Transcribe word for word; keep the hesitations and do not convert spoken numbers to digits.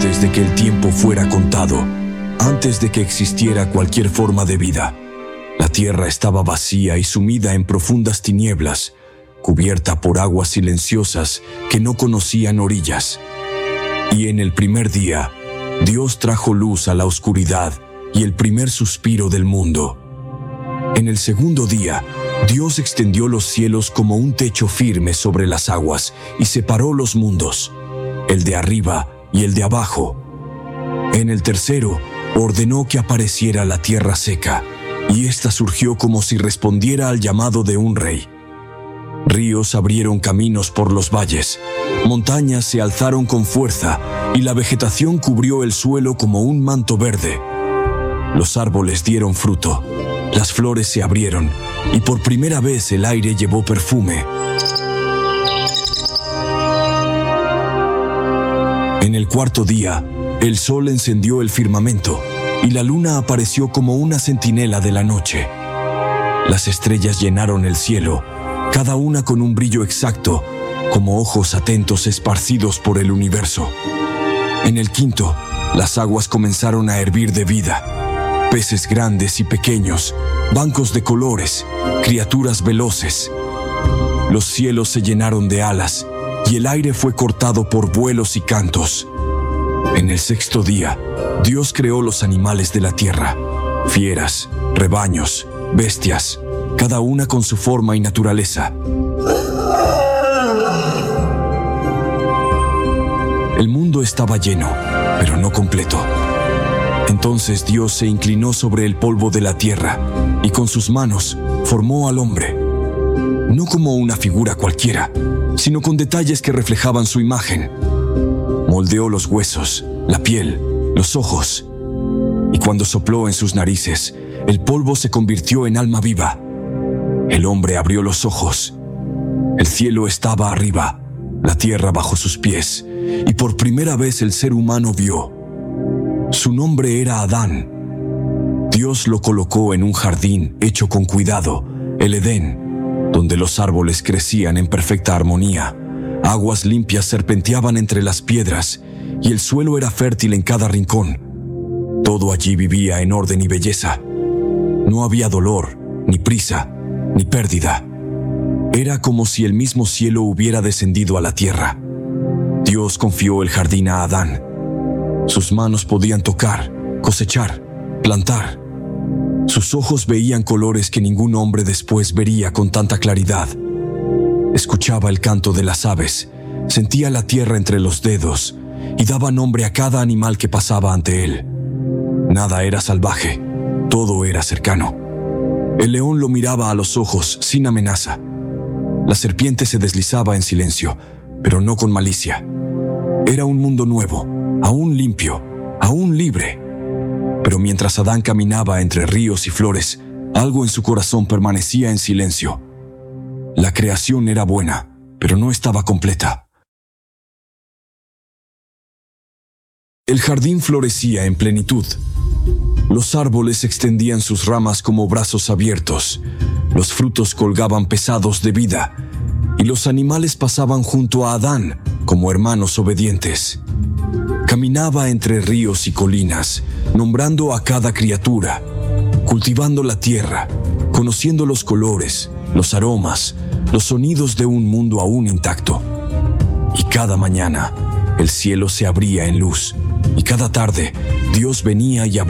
antes de que el tiempo fuera contado, antes de que existiera cualquier forma de vida. La tierra estaba vacía y sumida en profundas tinieblas, cubierta por aguas silenciosas que no conocían orillas. Y en el primer día, Dios trajo luz a la oscuridad y el primer suspiro del mundo. En el segundo día, Dios extendió los cielos como un techo firme sobre las aguas y separó los mundos, el de arriba y el de abajo. En el tercero, ordenó que apareciera la tierra seca, y ésta surgió como si respondiera al llamado de un rey. Ríos abrieron caminos por los valles, montañas se alzaron con fuerza, y la vegetación cubrió el suelo como un manto verde. Los árboles dieron fruto, las flores se abrieron, y por primera vez el aire llevó perfume. En el cuarto día, el sol encendió el firmamento, y la luna apareció como una centinela de la noche. Las estrellas llenaron el cielo, cada una con un brillo exacto, como ojos atentos esparcidos por el universo. En el quinto, las aguas comenzaron a hervir de vida. Peces grandes y pequeños, bancos de colores, criaturas veloces. Los cielos se llenaron de alas, y el aire fue cortado por vuelos y cantos. En el sexto día, Dios creó los animales de la tierra, fieras, rebaños, bestias, cada una con su forma y naturaleza. El mundo estaba lleno, pero no completo. Entonces Dios se inclinó sobre el polvo de la tierra y con sus manos formó al hombre, no como una figura cualquiera, sino con detalles que reflejaban su imagen. Moldeó los huesos, la piel, los ojos, y cuando sopló en sus narices, el polvo se convirtió en alma viva. El hombre abrió los ojos. El cielo estaba arriba, la tierra bajo sus pies, y por primera vez el ser humano vio. Su nombre era Adán. Dios lo colocó en un jardín hecho con cuidado, el Edén, donde los árboles crecían en perfecta armonía. Aguas limpias serpenteaban entre las piedras y el suelo era fértil en cada rincón. Todo allí vivía en orden y belleza. No había dolor, ni prisa, ni pérdida. Era como si el mismo cielo hubiera descendido a la tierra. Dios confió el jardín a Adán. Sus manos podían tocar, cosechar, plantar. Sus ojos veían colores que ningún hombre después vería con tanta claridad. Escuchaba el canto de las aves, sentía la tierra entre los dedos y daba nombre a cada animal que pasaba ante él. Nada era salvaje, todo era cercano. El león lo miraba a los ojos sin amenaza. La serpiente se deslizaba en silencio, pero no con malicia. Era un mundo nuevo, aún limpio, aún libre. Pero mientras Adán caminaba entre ríos y flores, algo en su corazón permanecía en silencio. La creación era buena, pero no estaba completa. El jardín florecía en plenitud. Los árboles extendían sus ramas como brazos abiertos, los frutos colgaban pesados de vida, y los animales pasaban junto a Adán como hermanos obedientes. Caminaba entre ríos y colinas, nombrando a cada criatura, cultivando la tierra, conociendo los colores, los aromas, los sonidos de un mundo aún intacto. Y cada mañana, el cielo se abría en luz, y cada tarde, Dios venía y hablaba